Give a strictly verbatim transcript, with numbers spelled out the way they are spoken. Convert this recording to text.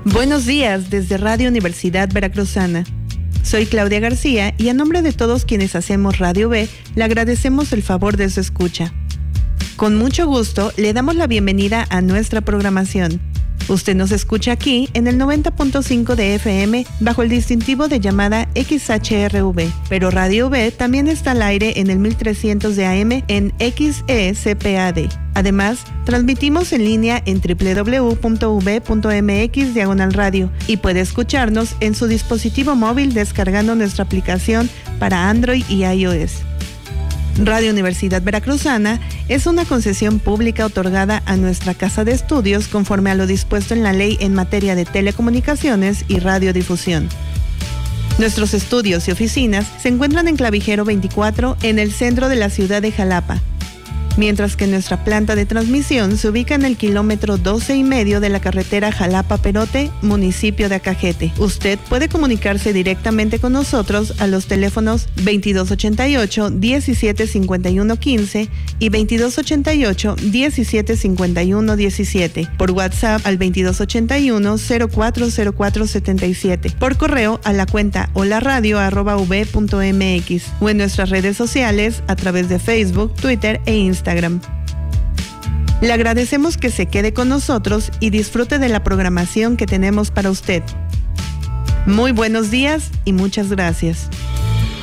Buenos días desde Radio Universidad Veracruzana. Soy Claudia García y a nombre de todos quienes hacemos Radio B, le agradecemos el favor de su escucha. Con mucho gusto le damos la bienvenida a nuestra programación. Usted nos escucha aquí en el noventa punto cinco de F M bajo el distintivo de llamada X H R V, pero Radio B también está al aire en el mil trescientos de A M en X E C P A D. Además, transmitimos en línea en doble u doble u doble u punto u b punto m x diagonal radio y puede escucharnos en su dispositivo móvil descargando nuestra aplicación para Android y iOS. Radio Universidad Veracruzana es una concesión pública otorgada a nuestra casa de estudios conforme a lo dispuesto en la ley en materia de telecomunicaciones y radiodifusión. Nuestros estudios y oficinas se encuentran en Clavijero veinticuatro en el centro de la ciudad de Jalapa, mientras que nuestra planta de transmisión se ubica en el kilómetro doce y medio de la carretera Jalapa-Perote, municipio de Acajete. Usted puede comunicarse directamente con nosotros a los teléfonos veintidós ochenta y ocho, diecisiete cincuenta y uno quince y veintidós ochenta y ocho, diecisiete cincuenta y uno diecisiete, por WhatsApp al veintidós ochenta y uno, cero cuatro cero cuatro setenta y siete, por correo a la cuenta holaradio arroba u b punto m x o en nuestras redes sociales a través de Facebook, Twitter e Instagram. Instagram. Le agradecemos que se quede con nosotros y disfrute de la programación que tenemos para usted. Muy buenos días y muchas gracias.